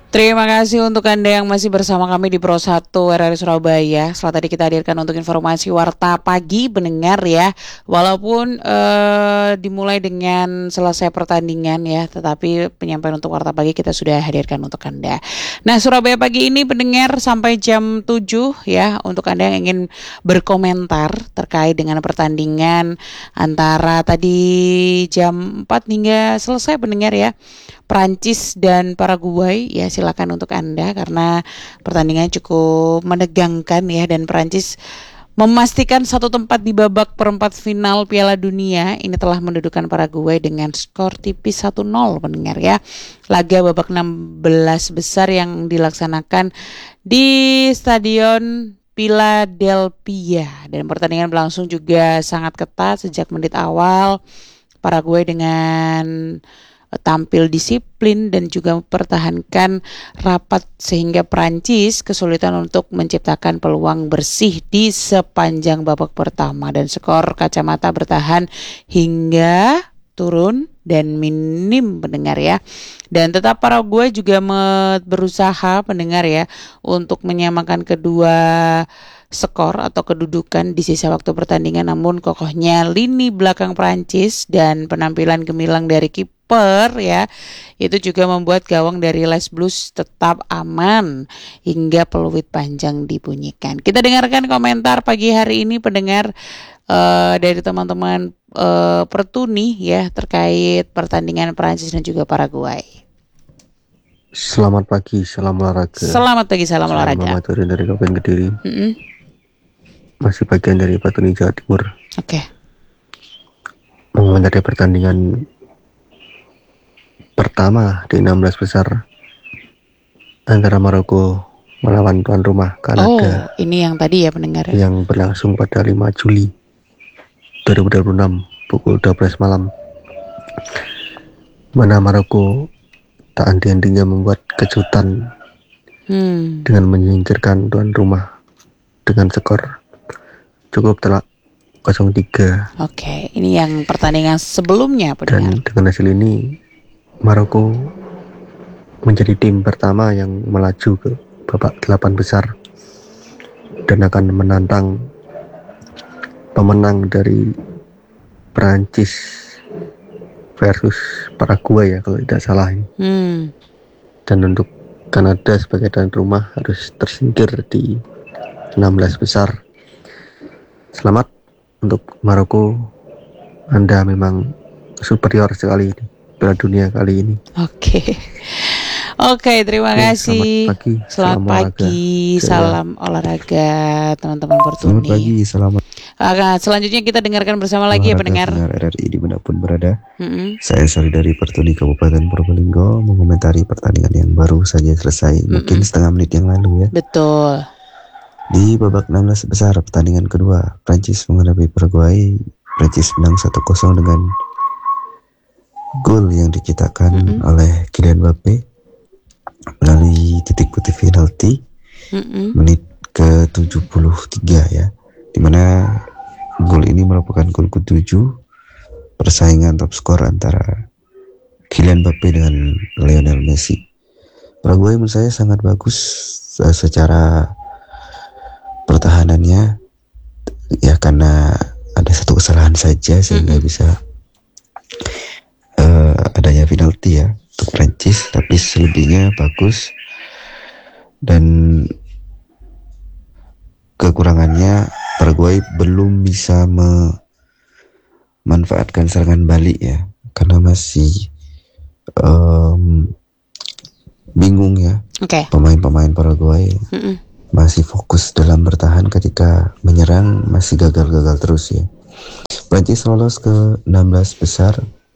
Terima kasih untuk Anda yang masih bersama kami di Pro 1 RRI Surabaya. Setelah tadi kita hadirkan untuk informasi Warta Pagi pendengar ya. Walaupun dimulai dengan selesai pertandingan ya, tetapi penyampaian untuk Warta Pagi kita sudah hadirkan untuk Anda. Nah, Surabaya Pagi ini pendengar sampai jam 7 ya, untuk Anda yang ingin berkomentar terkait dengan pertandingan antara tadi jam 4 hingga selesai pendengar ya, Prancis dan Paraguay ya, silakan untuk Anda karena pertandingan cukup menegangkan ya, dan Prancis memastikan satu tempat di babak perempat final Piala Dunia. Ini telah mendudukan Paraguay dengan skor tipis 1-0 pendengar ya. Laga babak 16 besar yang dilaksanakan di Stadion Philadelphia, dan pertandingan berlangsung juga sangat ketat sejak menit awal. Paraguay dengan tampil disiplin dan juga mempertahankan rapat sehingga Prancis kesulitan untuk menciptakan peluang bersih di sepanjang babak pertama, dan skor kacamata bertahan hingga turun dan minim pendengar ya. Dan tetap Paraguay juga berusaha pendengar ya untuk menyamakan kedua skor atau kedudukan di sisa waktu pertandingan, namun kokohnya lini belakang Prancis dan penampilan gemilang dari kiper ya, itu juga membuat gawang dari Les Blues tetap aman hingga peluit panjang dibunyikan. Kita dengarkan komentar pagi hari ini pendengar dari teman-teman Pertuni ya terkait pertandingan Prancis dan juga Paraguay. Selamat pagi, salam olahraga. Selamat pagi, salam olahraga. Muhammad Turin dari Kabupaten Kediri. Masih bagian dari Patuni Jawa Timur. Oke. Mengomentari pertandingan pertama di 16 besar antara Maroko melawan tuan rumah Kanada. Oh, ini yang tadi ya pendengar ya? Yang berlangsung pada 5 Juli 2026 pukul 12 malam. Mana Maroko tak henti-hentinya membuat kejutan dengan menyingkirkan tuan rumah dengan skor cukup telak 0-3. Oke, ini yang pertandingan sebelumnya pendengar. Dan dengan hasil ini Maroko menjadi tim pertama yang melaju ke babak 8 besar dan akan menantang pemenang dari Prancis versus Paraguay ya kalau tidak salah ini. Dan untuk Kanada sebagai tuan rumah harus tersingkir di 16 besar. Selamat untuk Maroko, Anda memang superior sekali di Piala Dunia kali ini. Oke, terima kasih. Selamat pagi, salam olahraga teman-teman Pertuni. Selamat pagi, selamat. Selanjutnya kita dengarkan bersama lagi ya pendengar RRI dimanapun berada. Saya Sari dari Pertuni Kabupaten Probolinggo mengomentari pertandingan yang baru saja selesai mungkin setengah menit yang lalu ya. Betul. Di babak 16 besar pertandingan kedua, Prancis menghadapi Paraguay. Prancis menang 1-0 dengan gol yang diciptakan oleh Kylian Mbappe melalui titik putih penalti menit ke-73 ya, dimana gol ini merupakan gol ke-7 persaingan top skor antara Kylian Mbappe dengan Lionel Messi. Paraguay menurut saya sangat bagus secara pertahanannya ya, karena ada satu kesalahan saja sehingga bisa adanya penalti ya untuk Prancis, tapi selebihnya bagus. Dan kekurangannya Paraguay belum bisa memanfaatkan serangan balik ya, karena masih bingung ya. Pemain-pemain Paraguay masih fokus dalam bertahan, ketika menyerang masih gagal-gagal terus ya. Prancis lolos ke 16 besar,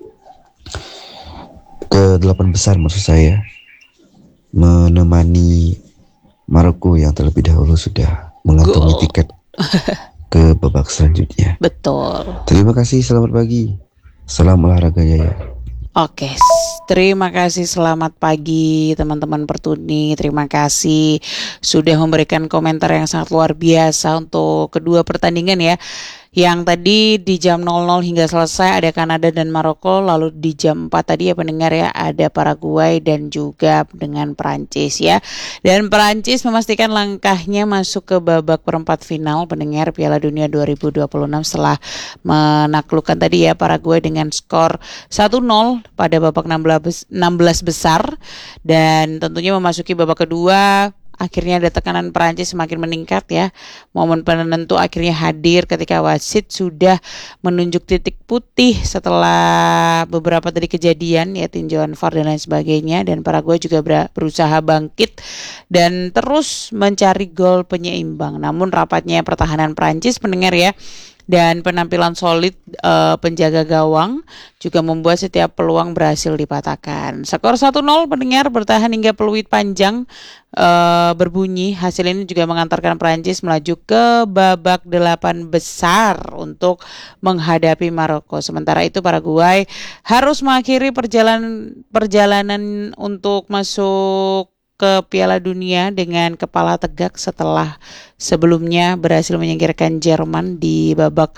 ke 8 besar maksud saya, menemani Maroko yang terlebih dahulu sudah mengantongi tiket ke babak selanjutnya. Betul. Terima kasih, selamat pagi. Salam olahraga ya. Oke, terima kasih, selamat pagi teman-teman Pertuni. Terima kasih sudah memberikan komentar yang sangat luar biasa untuk kedua pertandingan ya, Yang tadi di jam 00 hingga selesai ada Kanada dan Maroko, lalu di jam 4 tadi ya pendengar ya ada Paraguay dan juga dengan Perancis ya. Dan Perancis memastikan langkahnya masuk ke babak perempat final pendengar Piala Dunia 2026 setelah menaklukkan tadi ya Paraguay dengan skor 1-0 pada babak 16 besar, dan tentunya memasuki babak kedua. Akhirnya ada tekanan Perancis semakin meningkat ya. Momen penentu akhirnya hadir ketika wasit sudah menunjuk titik putih setelah beberapa tadi kejadian ya, tinjauan VAR dan lain sebagainya. Dan Paraguay juga berusaha bangkit dan terus mencari gol penyeimbang. Namun rapatnya pertahanan Perancis pendengar ya dan penampilan solid penjaga gawang juga membuat setiap peluang berhasil dipatahkan. Skor 1-0 pendengar bertahan hingga peluit panjang berbunyi. Hasil ini juga mengantarkan Prancis melaju ke babak 8 besar untuk menghadapi Maroko. Sementara itu Paraguay harus mengakhiri perjalanan untuk masuk ke Piala Dunia dengan kepala tegak setelah sebelumnya berhasil menyingkirkan Jerman di babak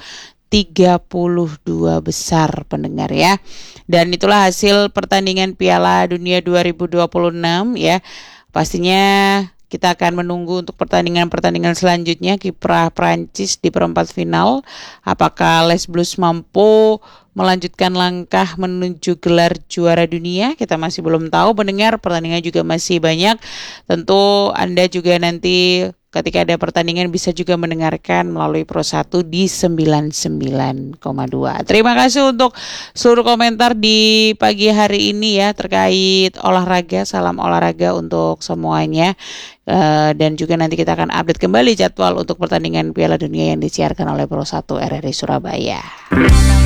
32 besar pendengar ya. Dan itulah hasil pertandingan Piala Dunia 2026 ya. Pastinya kita akan menunggu untuk pertandingan selanjutnya kiprah Prancis di perempat final. Apakah Les Bleus mampu melanjutkan langkah menuju gelar juara dunia? Kita masih belum tahu pendengar, pertandingan juga masih banyak. Tentu Anda juga nanti ketika ada pertandingan bisa juga mendengarkan melalui Pro 1 di 99,2. Terima kasih untuk seluruh komentar di pagi hari ini ya terkait olahraga. Salam olahraga untuk semuanya. Dan juga nanti kita akan update kembali jadwal untuk pertandingan Piala Dunia yang disiarkan oleh Pro 1 RRI Surabaya.